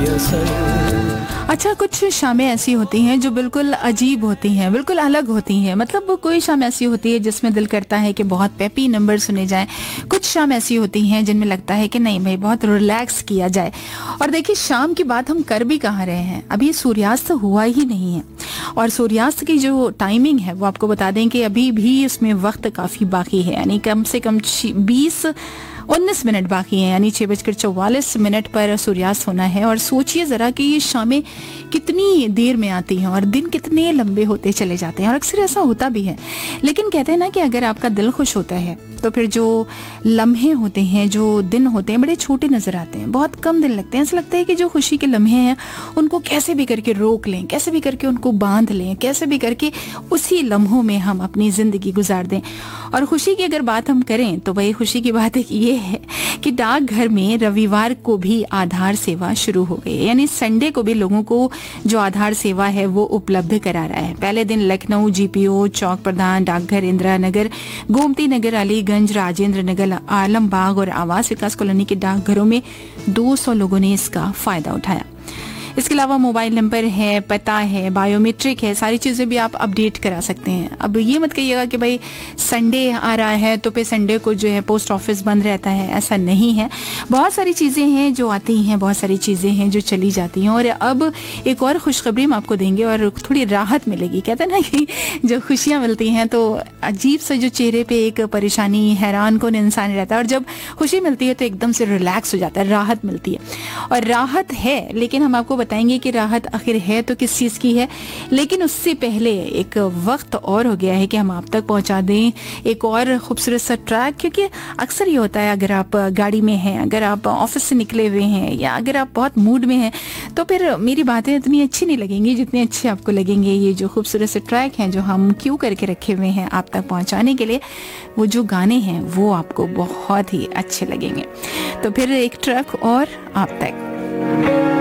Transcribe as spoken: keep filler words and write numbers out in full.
अच्छा, कुछ शामें ऐसी होती हैं जो बिल्कुल अजीब होती हैं, बिल्कुल अलग होती हैं। मतलब कोई शाम ऐसी होती है जिसमें दिल करता है कि बहुत पेपी नंबर सुने जाएं। कुछ शाम ऐसी होती हैं जिनमें लगता है कि नहीं भाई, बहुत रिलैक्स किया जाए। और देखिए, शाम की बात हम कर भी कहाँ रहे हैं, अभी सूर्यास्त हुआ ही नहीं है। और सूर्यास्त की जो टाइमिंग है वो आपको बता दें कि अभी भी इसमें वक्त काफ़ी बाकी है, यानी कम से कम बीस उन्नीस मिनट बाकी हैं, यानी छः बजकर चौवालीस मिनट पर सूर्यास्त होना है। और सोचिए ज़रा कि ये शामें कितनी देर में आती हैं और दिन कितने लंबे होते चले जाते हैं। और अक्सर ऐसा होता भी है, लेकिन कहते हैं ना कि अगर आपका दिल खुश होता है तो फिर जो लम्हे होते हैं, जो दिन होते हैं, बड़े छोटे नज़र आते हैं, बहुत कम दिन लगते हैं। ऐसा लगता है कि जो खुशी के लम्हे हैं उनको कैसे भी करके रोक लें, कैसे भी करके उनको बांध लें, कैसे भी करके उसी लम्हों में हम अपनी ज़िंदगी गुजार दें। और खुशी की अगर बात हम करें तो वही खुशी की बात एक ये है कि डाकघर में रविवार को भी आधार सेवा शुरू हो गई है, यानी संडे को भी लोगों को जो आधार सेवा है वो उपलब्ध करा रहा है। पहले दिन लखनऊ, जीपीओ, चौक प्रधान, डाकघर इंदिरा नगर, गोमती नगर, अलीगंज, राजेंद्र नगर, आलमबाग और आवास विकास कॉलोनी के डाकघरों में दो सौ लोगों ने इसका फायदा उठाया। इसके अलावा मोबाइल नंबर है, पता है, बायोमेट्रिक है, सारी चीज़ें भी आप अपडेट करा सकते हैं। अब ये मत कहिएगा कि भाई संडे आ रहा है तो फिर संडे को जो है पोस्ट ऑफिस बंद रहता है, ऐसा नहीं है। बहुत सारी चीज़ें हैं जो आती हैं, बहुत सारी चीज़ें हैं जो चली जाती हैं। और अब एक और खुशखबरी हम आपको देंगे और थोड़ी राहत मिलेगी। कहते हैं ना कि जो खुशियाँ मिलती हैं तो अजीब सा जो चेहरे पर एक परेशानी, हैरान कौन इंसान रहता है, और जब खुशी मिलती है तो एकदम से रिलैक्स हो जाता है, राहत मिलती है। और राहत है, लेकिन हम आपको बताएंगे कि राहत आखिर है तो किस चीज़ की है। लेकिन उससे पहले एक वक्त और हो गया है कि हम आप तक पहुंचा दें एक और खूबसूरत सा ट्रैक, क्योंकि अक्सर ये होता है अगर आप गाड़ी में हैं, अगर आप ऑफिस से निकले हुए हैं, या अगर आप बहुत मूड में हैं, तो फिर मेरी बातें इतनी अच्छी नहीं लगेंगी जितनी अच्छी आपको लगेंगे ये जो खूबसूरत से ट्रैक हैं जो हम क्यों करके रखे हुए हैं आप तक पहुँचाने के लिए। वो जो गाने हैं वो आपको बहुत ही अच्छे लगेंगे। तो फिर एक ट्रैक और आप तक।